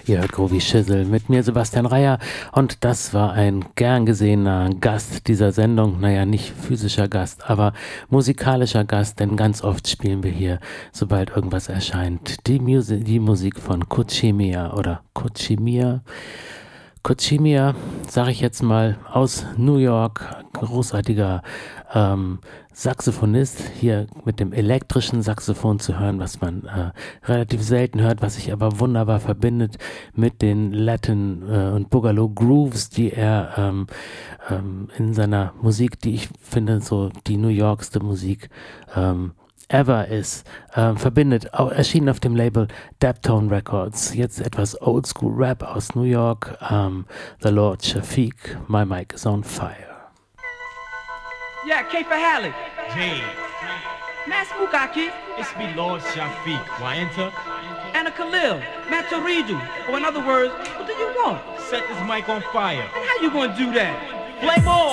Ihr hört Groovy Schissel mit mir, Sebastian Reier, und das war ein gern gesehener Gast dieser Sendung. Naja, nicht physischer Gast, aber musikalischer Gast, denn ganz oft spielen wir hier, sobald irgendwas erscheint, die Musik von Kuchimia oder Kuchimia. Kuchimia, sage ich jetzt mal, aus New York, großartiger Saxophonist, hier mit dem elektrischen Saxophon zu hören, was man relativ selten hört, was sich aber wunderbar verbindet mit den Latin und Boogaloo Grooves, die er in seiner Musik, die ich finde so die New Yorkste Musik ever ist, verbindet, erschienen auf dem Label Daptone Records. Jetzt etwas Oldschool Rap aus New York, The Lord Shafiq, My Mic is on Fire. Yeah, K for Hallie. Jane, Mass Mukaki. it's me, Lord Shafiq. Why Anna Khalil. Matt Toridu. Or in other words, what do you want? set this mic on fire. And how you gonna do that? Play ball!